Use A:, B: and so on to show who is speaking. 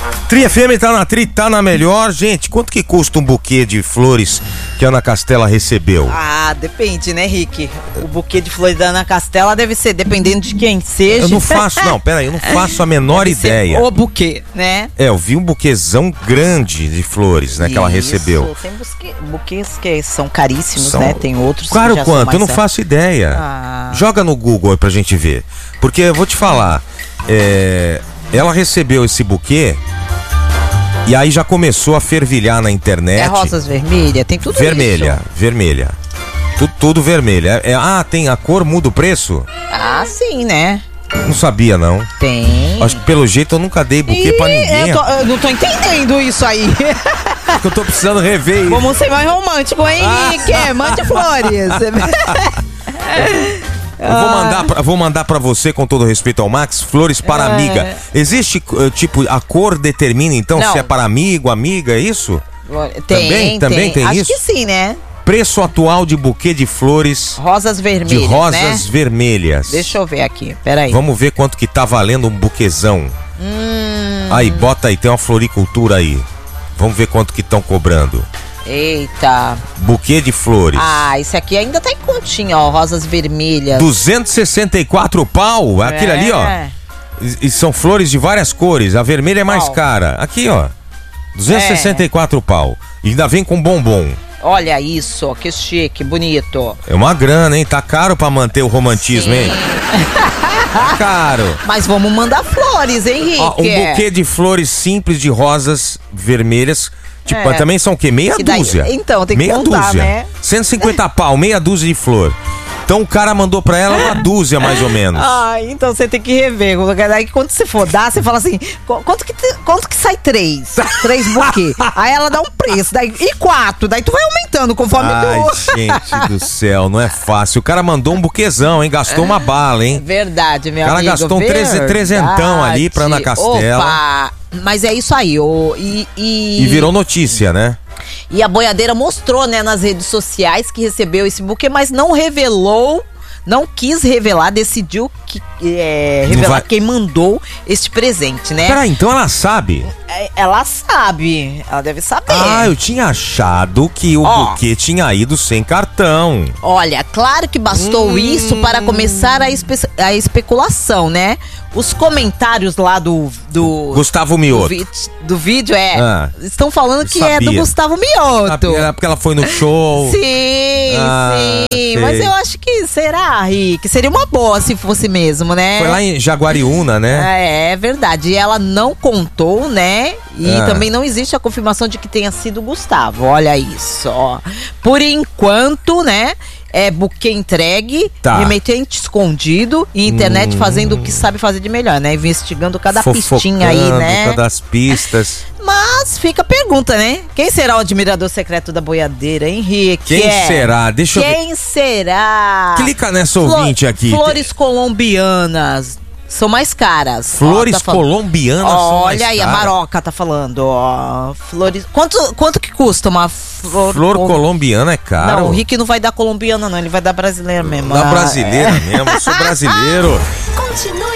A: Tri FM tá na Tri, tá na melhor. Gente, quanto que custa um buquê de flores que a Ana Castela recebeu?
B: Ah, depende, né, Rick? O buquê de flores da Ana Castela deve ser, dependendo de quem seja.
A: Eu não faço, eu não faço a menor ideia.
B: O buquê, né?
A: Eu vi um buquezão grande de flores, né, que ela recebeu.
B: Tem buquês que são caríssimos, né? Tem outros
A: claro,
B: que já
A: quanto?
B: são mais...
A: Eu não faço ideia. Joga no Google aí pra gente ver. Porque eu vou te falar, ela recebeu esse buquê e aí já começou a fervilhar na internet.
B: É rosas vermelhas? Tem tudo
A: vermelha,
B: isso?
A: Vermelha. Tudo vermelho. Tem a cor, muda o preço?
B: Ah, sim, né?
A: Não sabia, não.
B: Tem.
A: Acho que pelo jeito eu nunca dei buquê pra ninguém.
B: Eu não tô entendendo isso aí.
A: Eu tô precisando rever isso.
B: Vamos ser mais romântico, hein, Henrique? Mande flores.
A: Eu vou mandar pra você, com todo respeito ao Max, flores para amiga. Existe, tipo, a cor determina, então,
B: não.
A: se é para amigo, amiga, é isso?
B: Também tem
A: isso?
B: Acho que sim, né?
A: Preço atual de buquê de flores.
B: Rosas vermelhas,
A: de rosas vermelhas.
B: Deixa eu ver aqui, peraí.
A: Vamos ver quanto que tá valendo um buquezão. Aí, bota aí, tem uma floricultura aí. Vamos ver quanto que estão cobrando.
B: Eita.
A: Buquê de flores.
B: Ah, esse aqui ainda tá em continha, ó, rosas vermelhas.
A: 264 pau, aquele ali, ó. E são flores de várias cores, a vermelha é mais cara. Aqui, ó, 264 pau. E ainda vem com bombom.
B: Olha isso, que chique, bonito.
A: É uma grana, hein? Tá caro pra manter o romantismo, hein? Tá caro.
B: Mas vamos mandar flores, hein, Henrique?
A: Ó, um buquê de flores simples de rosas vermelhas. Tipo, também são o quê? Meia dúzia.
B: Então, tem que
A: meia
B: contar,
A: dúzia.
B: né?
A: 150 pau, meia dúzia de flor. Então o cara mandou pra ela uma dúzia, mais ou menos.
B: Então você tem que rever. Daí quando você for dar, você fala assim, quanto que sai 3? 3 buquê. Aí ela dá um preço, e 4, daí tu vai aumentando conforme tu...
A: Gente do céu, não é fácil. O cara mandou um buquezão, hein? Gastou uma bala, hein?
B: Verdade, meu amigo.
A: O cara gastou um trezentão ali pra Ana Castela.
B: Opa! Mas é isso aí. E
A: virou notícia, né?
B: E a boiadeira mostrou, né, nas redes sociais que recebeu esse buquê, mas não revelou, não quis revelar, decidiu revelar quem mandou este presente, né?
A: Peraí, então ela sabe?
B: Ela sabe, ela deve saber.
A: Eu tinha achado que o buquê tinha ido sem cartão.
B: Olha, claro que bastou isso para começar a especulação, né? Os comentários lá do
A: Gustavo Mioto.
B: Do vídeo estão falando que é do Gustavo Mioto.
A: Era porque ela foi no show.
B: Sim. Mas eu acho que será, Rick? Seria uma boa se fosse mesmo, né?
A: Foi lá em Jaguariúna, né?
B: É verdade. E ela não contou, né? E também não existe a confirmação de que tenha sido o Gustavo. Olha isso, ó. Por enquanto, né? É buquê entregue, remetente escondido e internet fazendo o que sabe fazer de melhor, né? Investigando cada pistinha aí, né?
A: Cada as pistas.
B: Mas fica a pergunta, né? Quem será o admirador secreto da boiadeira, Henrique?
A: Quem será? Deixa eu ver.
B: Quem será?
A: Clica nessa ouvinte aqui.
B: Flores colombianas são mais caras.
A: Flores colombianas são mais caras.
B: Olha aí, a Maroca tá falando, ó. Flores. Quanto que custa uma flor
A: colombiana? É caro.
B: Não, o Rick não vai dar colombiana, não. Ele vai dar brasileira mesmo.
A: Da brasileira mesmo. Eu sou brasileiro.
C: Continue